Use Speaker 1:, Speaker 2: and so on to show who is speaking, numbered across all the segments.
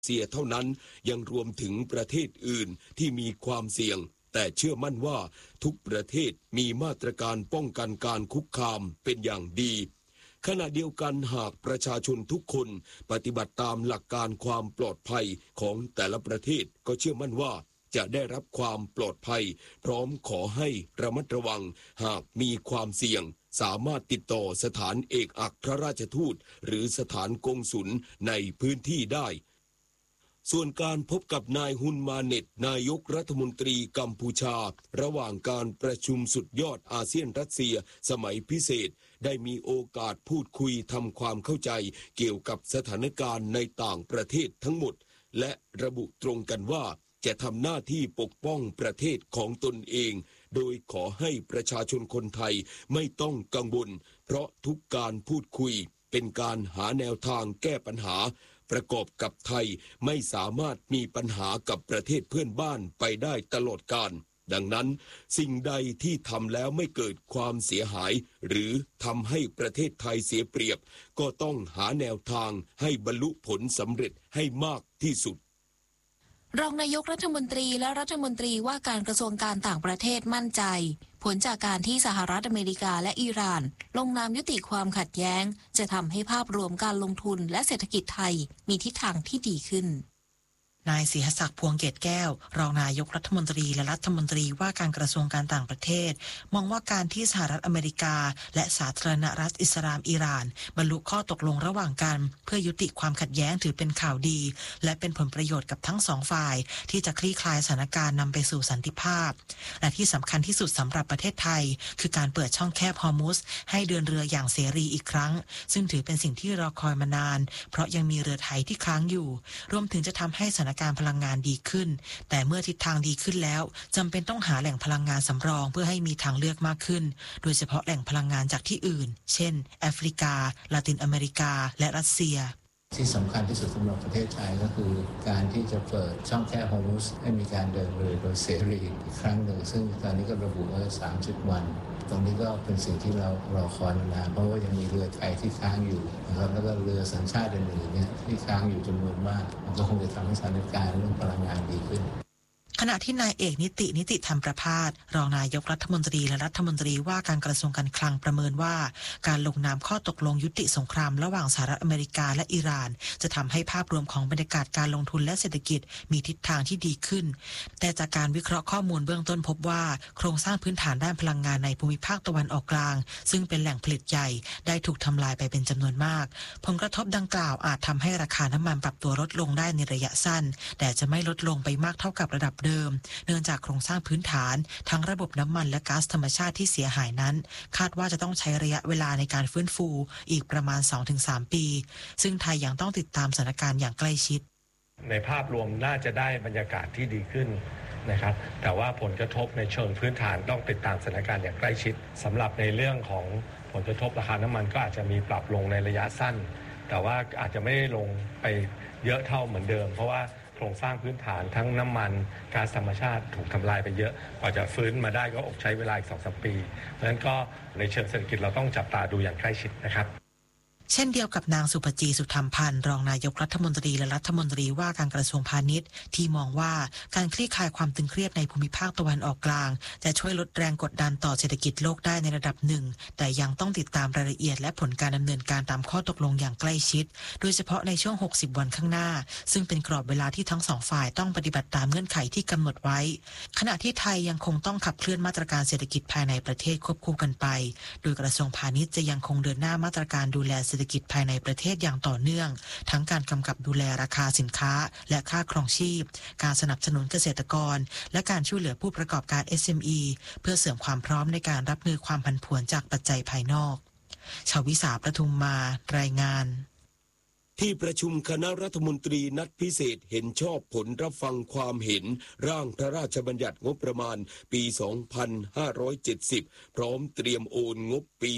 Speaker 1: เซียเท่านั้นยังรวมถึงประเทศอื่นที่มีความเสี่ยงแต่เชื่อมั่นว่าทุกประเทศมีมาตรการป้องกันการคุกคามเป็นอย่างดีขณะเดียวกันหากประชาชนทุกคนปฏิบัติตามหลักการความปลอดภัยของแต่ละประเทศก็เชื่อมั่นว่าจะได้รับความปลอดภัยพร้อมขอให้ระมัดระวังหากมีความเสี่ยงสามารถติดต่อสถานเอกอัครราชทูตหรือสถานกงสุลในพื้นที่ได้ส่วนการพบกับนายฮุนมาเน็ตนายกรัฐมนตรีกัมพูชาระหว่างการประชุมสุดยอดอาเซียนรัสเซียสมัยพิเศษได้มีโอกาสพูดคุยทำความเข้าใจเกี่ยวกับสถานการณ์ในต่างประเทศทั้งหมดและระบุตรงกันว่าจะทำหน้าที่ปกป้องประเทศของตนเองโดยขอให้ประชาชนคนไทยไม่ต้องกังวลเพราะทุกการพูดคุยเป็นการหาแนวทางแก้ปัญหาประกอบกับไทยไม่สามารถมีปัญหากับประเทศเพื่อนบ้านไปได้ตลอดกาลดังนั้นสิ่งใดที่ทำแล้วไม่เกิดความเสียหายหรือทำให้ประเทศไทยเสียเปรียบก็ต้องหาแนวทางให้บรรลุผลสำเร็จให้มากที่สุด
Speaker 2: รองนายกรัฐมนตรีและรัฐมนตรีว่าการกระทรวงการต่างประเทศมั่นใจผลจากการที่สหรัฐอเมริกาและอิหร่านลงนามยุติความขัดแย้งจะทำให้ภาพรวมการลงทุนและเศรษฐกิจไทยมีทิศทางที่ดีขึ้น
Speaker 3: นายศรีหศักดิ์พวงเกตแก้วรองนายกรัฐมนตรีและรัฐมนตรีว่าการกระทรวงการต่างประเทศมองว่าการที่สหรัฐอเมริกาและสาธารณรัฐอิสลามอิหร่านบรรลุข้อตกลงระหว่างกันเพื่อยุติความขัดแย้งถือเป็นข่าวดีและเป็นผลประโยชน์กับทั้งสองฝ่ายที่จะคลี่คลายสถานการณ์นำไปสู่สันติภาพและที่สำคัญที่สุดสำหรับประเทศไทยคือการเปิดช่องแคบฮอร์มุซให้เดินเรืออย่างเสรีอีกครั้งซึ่งถือเป็นสิ่งที่รอคอยมานานเพราะยังมีเรือไทยที่ค้างอยู่รวมถึงจะทำให้สถานการณ์พลังงานดีขึ้นแต่เมื่อทิศทางดีขึ้นแล้วจำเป็นต้องหาแหล่งพลังงานสำรองเพื่อให้มีทางเลือกมากขึ้นโดยเฉพาะแหล่งพลังงานจากที่อื่นเช่นแอฟริกาลาตินอเมริกาและรัสเซีย
Speaker 4: ที่สำคัญที่สุดสำหรับประเทศไทยก็คือการที่จะเปิดช่องแคบฮอร์มุซให้มีการเดินเรือโดยเสรีอีกครั้งหนึ่งซึ่งตอนนี้ก็ระบุไว้30 วันตรงนี้ก็เป็นสิ่งที่เรารอคอยมานานเพราะว่ายังมีเรือไทยที่ค้างอยู่นะครับแล้วก็เรือสัญชาติอื่นๆเนี่ยที่ค้างอยู่จำนวนมากมันก็คงจะทำให้สถานการณ์เรื่องพลังงานดีขึ้น
Speaker 3: ขณะที่นายเอกนิติธรรมประภาสรองนายกรัฐมนตรีและรัฐมนตรีว่าการกระทรวงการคลังประเมินว่าการลงนามข้อตกลงยุติสงครามระหว่างสหรัฐอเมริกาและอิหร่านจะทำให้ภาพรวมของบรรยากาศการลงทุนและเศรษฐกิจมีทิศทางที่ดีขึ้นแต่จากการวิเคราะห์ข้อมูลเบื้องต้นพบว่าโครงสร้างพื้นฐานด้านพลังงานในภูมิภาคตะวันออกกลางซึ่งเป็นแหล่งผลิตใหญ่ได้ถูกทำลายไปเป็นจำนวนมากผลกระทบดังกล่าวอาจทำให้ราคาน้ำมันปรับตัวลดลงได้ในระยะสั้นแต่จะไม่ลดลงไปมากเท่ากับระดับเดิมเนื่องจากโครงสร้างพื้นฐานทั้งระบบน้ำมันและก๊าซธรรมชาติที่เสียหายนั้นคาดว่าจะต้องใช้ระยะเวลาในการฟื้นฟูอีกประมาณ 2-3 ปีซึ่งไทยยังต้องติดตามสถานการณ์อย่างใกล้ชิด
Speaker 5: ในภาพรวมน่าจะได้บรรยากาศที่ดีขึ้นนะครับแต่ว่าผลกระทบในเชิงพื้นฐานต้องติดตามสถานการณ์อย่างใกล้ชิดสำหรับในเรื่องของผลกระทบราคาน้ำมันก็อาจจะมีปรับลงในระยะสั้นแต่ว่าอาจจะไม่ได้ลงไปเยอะเท่าเหมือนเดิมเพราะว่าโครงสร้างพื้นฐานทั้งน้ำมันก๊าซธรรมชาติถูกทำลายไปเยอะกว่าจะฟื้นมาได้ก็ใช้เวลาอีก 2-3 ปีเพราะฉะนั้นก็ในเชิงเศรษฐกิจเราต้องจับตาดูอย่างใกล้ชิดนะครับ
Speaker 3: เช่นเดียวกับนางสุภจีสุธรรมพันธ์รองนายกรัฐมนตรีและรัฐมนตรีว่าการกระทรวงพาณิชย์ที่มองว่าการคลี่คลายความตึงเครียดในภูมิภาคตะวันออกกลางจะช่วยลดแรงกดดันต่อเศรษฐกิจโลกได้ในระดับหนึ่งแต่ยังต้องติดตามรายละเอียดและผลการดำเนินการตามข้อตกลงอย่างใกล้ชิดโดยเฉพาะในช่วง60 วันข้างหน้าซึ่งเป็นกรอบเวลาที่ทั้งสองฝ่ายต้องปฏิบัติตามเงื่อนไขที่กำหนดไว้ขณะที่ไทยยังคงต้องขับเคลื่อนมาตรการเศรษฐกิจภายในประเทศควบคู่กันไปโดยกระทรวงพาณิชย์จะยังคงเดินหน้ามาตรการดูแลเศรษฐกิจภายในประเทศอย่างต่อเนื่องทั้งการกำกับดูแลราคาสินค้าและค่าครองชีพการสนับสนุนเกษตรกรและการช่วยเหลือผู้ประกอบการ SME เพื่อเสริมความพร้อมในการรับมือความผันผวนจากปัจจัยภายนอกชวิสาประทุมมารายงาน
Speaker 1: ที่ประชุมคณะรัฐมนตรีนัดพิเศษเห็นชอบผลรับฟังความเห็นร่างพระราชบัญญัติงบประมาณปี 2570 พร้อมเตรียมโอนงบปี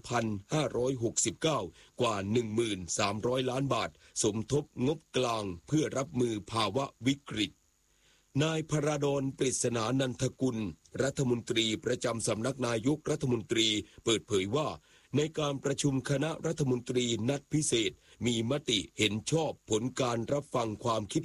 Speaker 1: 2569 กว่า 13,000 ล้านบาทสมทบงบกลางเพื่อรับมือภาวะวิกฤตนายพระดลปริศนานันทกุลรัฐมนตรีประจำสำนักนายกรัฐมนตรีเปิดเผยว่าในการประชุมคณะรัฐมนตรีนัดพิเศษมีมติเห็นชอบผลการรับฟังความคิด